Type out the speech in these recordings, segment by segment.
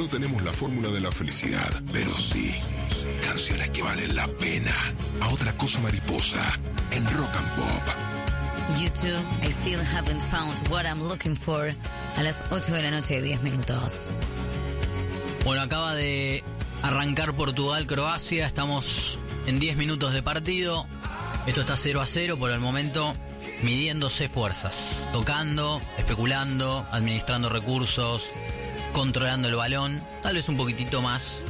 No tenemos la fórmula de la felicidad, pero sí canciones que valen la pena. A Otra Cosa Mariposa en Rock and Pop. YouTube, I still haven't found what I'm looking for. A las 8 de la noche, 10 minutos. Bueno, acaba de arrancar Portugal-Croacia. Estamos en 10 minutos de partido. Esto está 0-0 por el momento, midiéndose fuerzas, tocando, especulando, administrando recursos, controlando el balón. Tal vez un poquitito más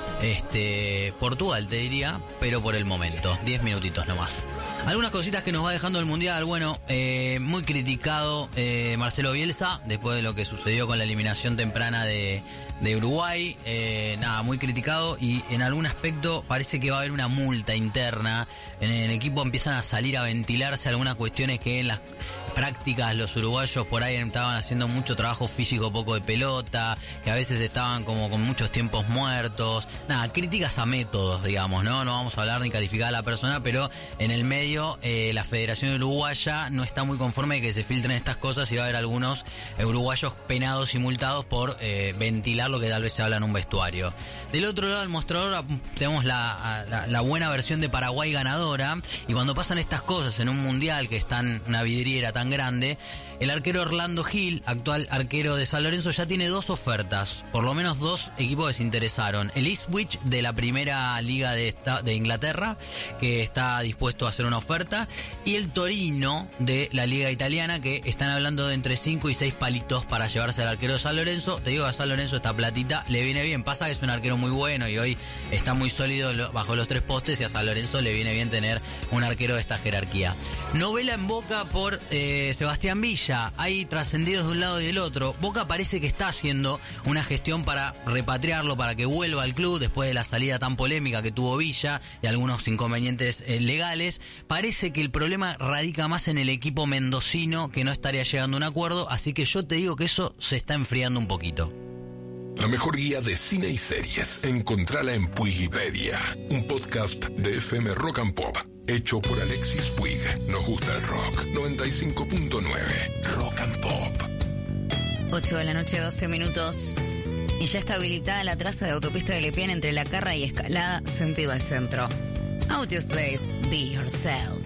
Portugal, te diría, pero por el momento, 10 minutitos nomás. Algunas cositas que nos va dejando el Mundial. Bueno, muy criticado Marcelo Bielsa después de lo que sucedió con la eliminación temprana de Uruguay. Nada, muy criticado, y en algún aspecto parece que va a haber una multa interna. En el equipo empiezan a salir a ventilarse algunas cuestiones que en las prácticas los uruguayos por ahí estaban haciendo mucho trabajo físico, poco de pelota, que a veces estaban como con muchos tiempos muertos. Nada, críticas a métodos, digamos, ¿no? No vamos a hablar ni calificar a la persona, pero en el medio la Federación Uruguaya no está muy conforme de que se filtren estas cosas, y va a haber algunos uruguayos penados y multados por ventilar lo que tal vez se habla en un vestuario. Del otro lado del mostrador tenemos la buena versión de Paraguay ganadora, y cuando pasan estas cosas en un mundial que están una vidriera tan grande, el arquero Orlando Gil, actual arquero de San Lorenzo, ya tiene 2 ofertas. Por lo menos 2 equipos que se interesaron. El Ipswich de la primera liga de Inglaterra, que está dispuesto a hacer una oferta, y el Torino de la liga italiana, que están hablando de entre 5 y 6 palitos para llevarse al arquero de San Lorenzo. Te digo que a San Lorenzo esta platita le viene bien. Pasa que es un arquero muy bueno y hoy está muy sólido bajo los 3 postes, y a San Lorenzo le viene bien tener un arquero de esta jerarquía. Novela en Boca por Sebastián Villa. Hay trascendidos de un lado y del otro. Boca parece que está haciendo una gestión para repatriarlo, para que vuelva al club después de la salida tan polémica que tuvo Villa y algunos inconvenientes legales. Parece que el problema radica más en el equipo mendocino, que no estaría llegando a un acuerdo, así que yo te digo que eso se está enfriando un poquito. La mejor guía de cine y series, encontrala en Puigipedia, un podcast de FM Rock and Pop, hecho por Alexis Puig. Nos gusta el rock. 95.9 Rock and Pop. 8 de la noche, 12 minutos. Y ya está habilitada la traza de autopista de Lepiane entre La Carra y Escalada, sentido al centro. Audioslave, be yourself.